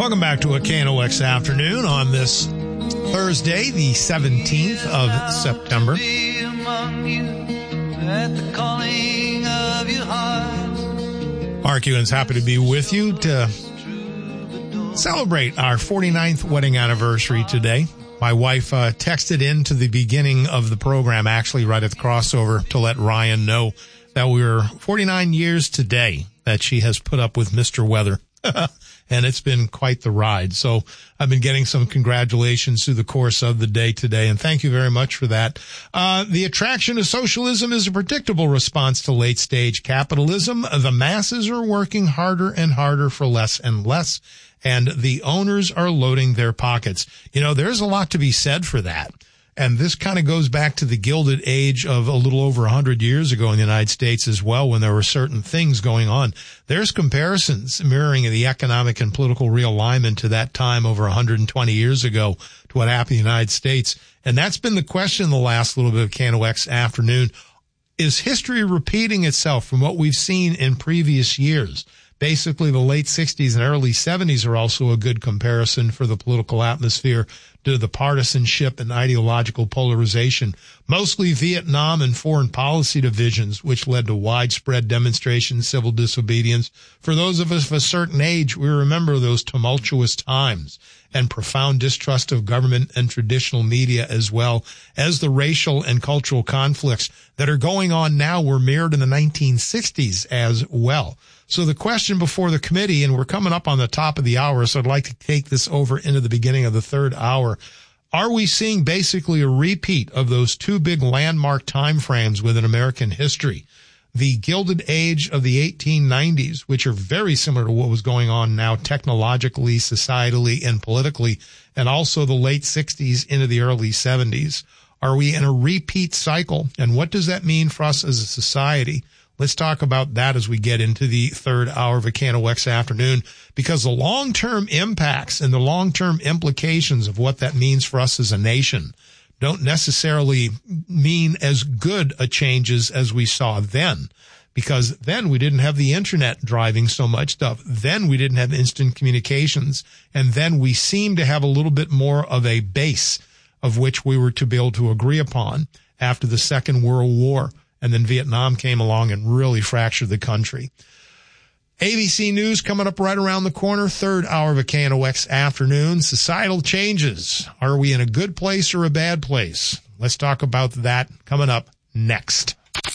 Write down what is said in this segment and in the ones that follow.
Welcome back to a KNOX afternoon on this Thursday, the 17th of September. Mark Ewan's happy to be with you to celebrate our 49th wedding anniversary today. My wife texted in to the beginning of the program, actually right at the crossover, to let Ryan know that we were 49 years today that she has put up with Mr. Weather. And it's been quite the ride. So I've been getting some congratulations through the course of the day today, and thank you very much for that. The attraction of socialism is a predictable response to late-stage capitalism. The masses are working harder and harder for less and less, and the owners are loading their pockets. You know, there's a lot to be said for that. And this kind of goes back to the Gilded Age of a little over 100 years ago in the United States as well, when there were certain things going on. There's comparisons mirroring the economic and political realignment to that time over 120 years ago to what happened in the United States. And that's been the question the last little bit of KNOX afternoon. Is history repeating itself from what we've seen in previous years? Basically, the late 60s and early 70s are also a good comparison for the political atmosphere to the partisanship and ideological polarization, mostly Vietnam and foreign policy divisions, which led to widespread demonstrations, civil disobedience. For those of us of a certain age, we remember those tumultuous times and profound distrust of government and traditional media, as well as the racial and cultural conflicts that are going on now were mirrored in the 1960s as well. So the question before the committee, and we're coming up on the top of the hour, so I'd like to take this over into the beginning of the third hour. Are we seeing basically a repeat of those two big landmark time frames within American history? The Gilded Age of the 1890s, which are very similar to what was going on now technologically, societally, and politically, and also the late 60s into the early 70s. Are we in a repeat cycle? And what does that mean for us as a society? Let's talk about that as we get into the third hour of a KNOX afternoon, because the long-term impacts and the long-term implications of what that means for us as a nation don't necessarily mean as good a changes as we saw then, because then we didn't have the internet driving so much stuff. Then we didn't have instant communications. And then we seem to have a little bit more of a base of which we were to be able to agree upon after the Second World War. And then Vietnam came along and really fractured the country. ABC News coming up right around the corner. Third hour of a KNOX afternoon. Societal changes. Are we in a good place or a bad place? Let's talk about that coming up next.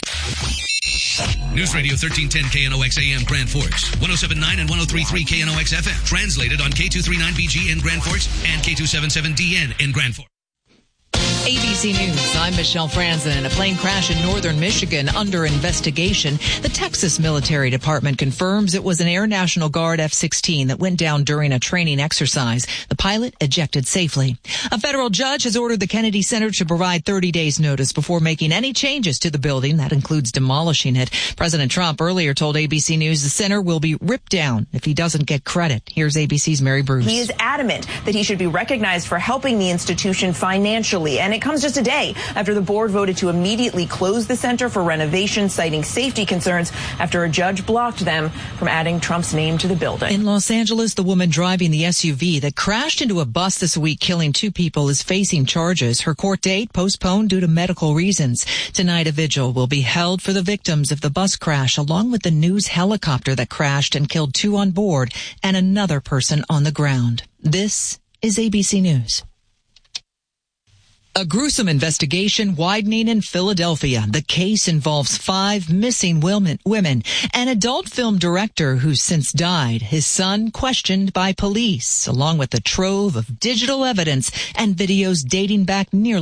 News Radio 1310 KNOX AM Grand Forks, 107.9 and 103.3 KNOX FM. Translated on K239BG in Grand Forks and K277DN in Grand Forks. ABC News, I'm Michelle Franzen. A plane crash in northern Michigan under investigation. The Texas Military Department confirms it was an Air National Guard F-16 that went down during a training exercise. The pilot ejected safely. A federal judge has ordered the Kennedy Center to provide 30 days notice before making any changes to the building. That includes demolishing it. President Trump earlier told ABC News the center will be ripped down if he doesn't get credit. Here's ABC's Mary Bruce. He is adamant that he should be recognized for helping the institution financially, and it comes just a day after the board voted to immediately close the center for renovation, citing safety concerns after a judge blocked them from adding Trump's name to the building. In Los Angeles, the woman driving the SUV that crashed into a bus this week, killing 2 people, is facing charges. Her court date postponed due to medical reasons. Tonight, a vigil will be held for the victims of the bus crash, along with the news helicopter that crashed and killed 2 on board and another person on the ground. This is ABC News. A gruesome investigation widening in Philadelphia. The case involves 5 missing women, an adult film director who's since died, his son questioned by police, along with a trove of digital evidence and videos dating back nearly